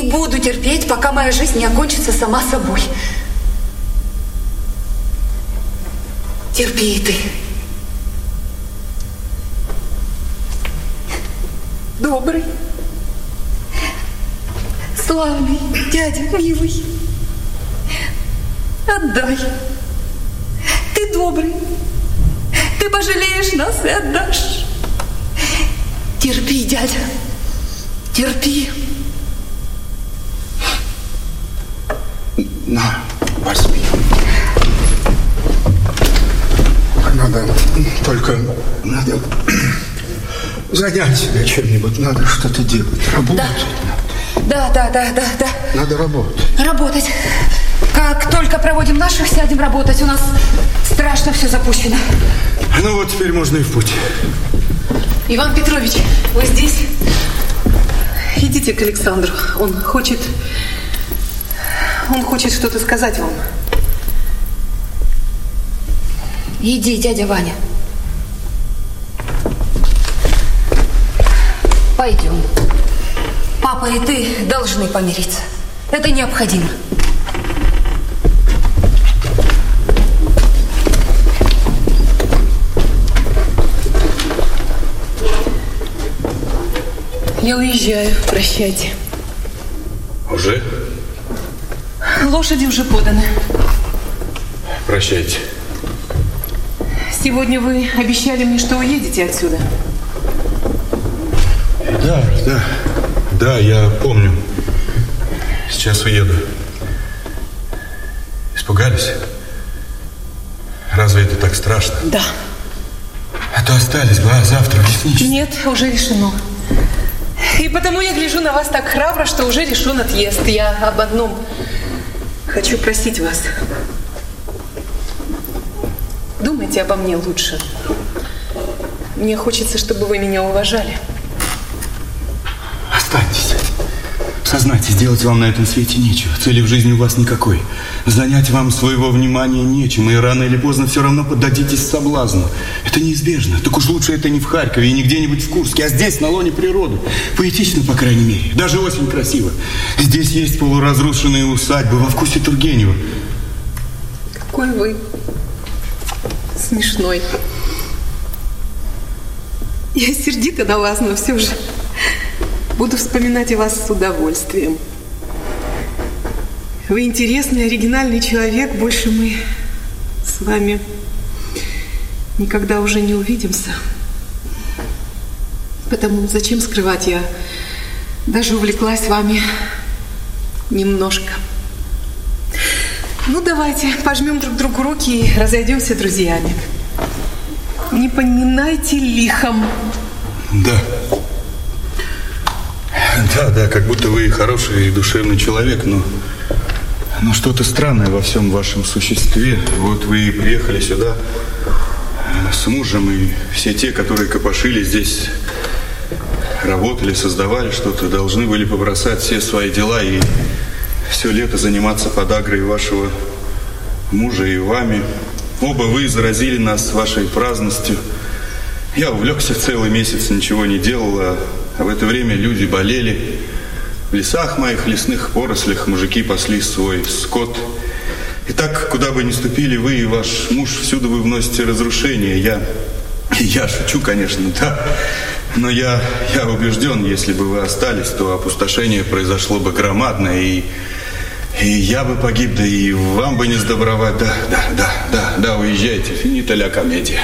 И буду терпеть, пока моя жизнь не окончится сама собой. Терпи и ты. Добрый, славный дядя, милый. Отдай. Ты добрый. Ты пожалеешь нас и отдашь. Терпи, дядя. Терпи. На, возьми. Надо занять себя чем-нибудь. Надо что-то делать. Работать. Да. Надо работать. Работать. Как только проводим наших, сядем работать. У нас страшно все запущено. Ну вот теперь можно и в путь. Иван Петрович, вы здесь? Идите к Александру. Он хочет что-то сказать вам. Иди, дядя Ваня. Пойдем. Папа и ты должны помириться. Это необходимо. Я уезжаю. Прощайте. Уже? Лошади уже поданы. Прощайте. Сегодня вы обещали мне, что уедете отсюда. Да, я помню. Сейчас уеду. Испугались? Разве это так страшно? Да. А то остались бы, завтра лесничество. Нет, уже решено. И потому я гляжу на вас так храбро, что уже решен отъезд. Я об одном хочу просить вас. Думайте обо мне лучше. Мне хочется, чтобы вы меня уважали. Останьтесь. Сознайтесь, делать вам на этом свете нечего. Цели в жизни у вас никакой. Занять вам своего внимания нечем. И рано или поздно все равно поддадитесь соблазну. Это неизбежно. Так уж лучше это не в Харькове и не где-нибудь в Курске, а здесь, на лоне природы. Поэтично, по крайней мере. Даже осень красива. Здесь есть полуразрушенные усадьбы во вкусе Тургенева. Какой вы смешной. Я сердита на вас, но все же буду вспоминать о вас с удовольствием. Вы интересный, оригинальный человек. Больше мы с вами никогда уже не увидимся. Потому зачем скрывать, я даже увлеклась вами немножко. Ну, давайте пожмем друг другу руки и разойдемся друзьями. Не поминайте лихом. Да, как будто вы хороший и душевный человек, но что-то странное во всем вашем существе. Вот вы и приехали сюда с мужем, и все те, которые копошили здесь, работали, создавали что-то, должны были побросать все свои дела и все лето заниматься подагрой вашего мужа и вами. Оба вы заразили нас вашей праздностью. Я увлекся целый месяц, ничего не делал, а в это время люди болели. В лесах моих, лесных порослях мужики пасли свой скот. И так, куда бы ни ступили вы и ваш муж, всюду вы вносите разрушение. Я шучу, конечно, да. Но я убежден, если бы вы остались, то опустошение произошло бы громадное, и я бы погиб, да и вам бы не сдобровать. Да, уезжайте. Финита ля комедия.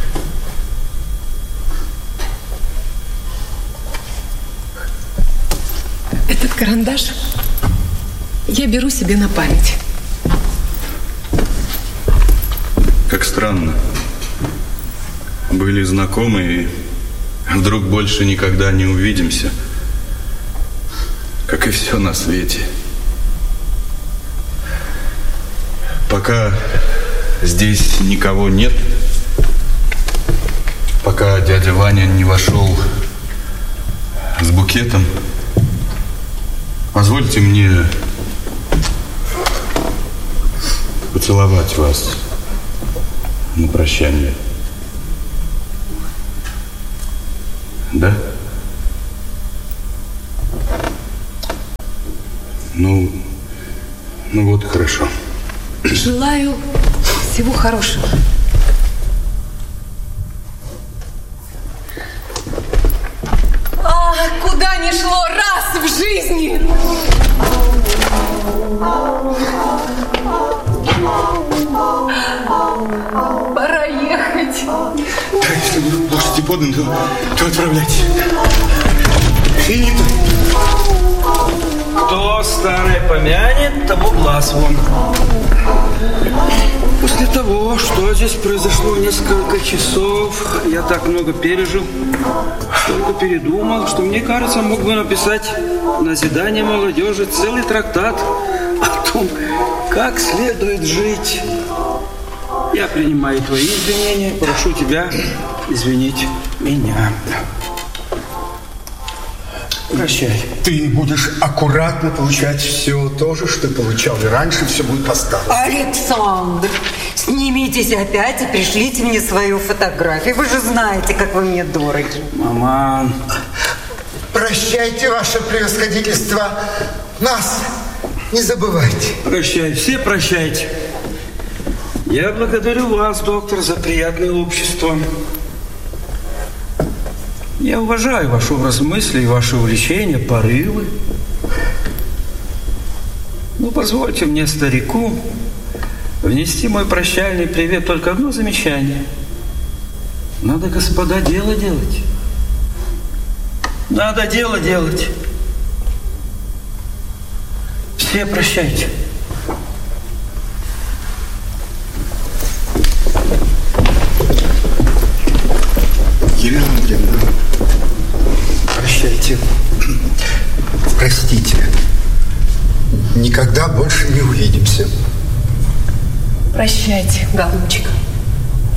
Этот карандаш я беру себе на память. Как странно. Были знакомы, и вдруг больше никогда не увидимся. Как и все на свете. Пока здесь никого нет, пока дядя Ваня не вошел с букетом, позвольте мне поцеловать вас на прощание. Да? Ну вот и хорошо. Желаю всего хорошего. Куда ни шло раз в жизни! Пора ехать. Да, если лошади поданы, то отправляйте. Финита. Кто старое помянет, тому глаз вон. После того, что здесь произошло несколько часов, я так много пережил, столько передумал, что, мне кажется, мог бы написать назидание молодежи целый трактат о том, как следует жить. Я принимаю твои извинения, прошу тебя извинить меня. Прощай. Ты будешь аккуратно получать все то же, что получал и раньше, все будет по-старому. Александр, снимитесь опять и пришлите мне свою фотографию. Вы же знаете, как вы мне дороги. Маман. Прощайте, ваше превосходительство. Нас не забывайте. Прощай, все прощайте. Я благодарю вас, доктор, за приятное общество. Я уважаю ваш образ мысли и ваши увлечения, порывы. Но позвольте мне, старику, внести мой прощальный привет только одно замечание. Надо, господа, дело делать. Надо дело делать. Все прощайте. Елена Андреевна, прощайте. Простите. Никогда больше не увидимся. Прощайте, голубчик.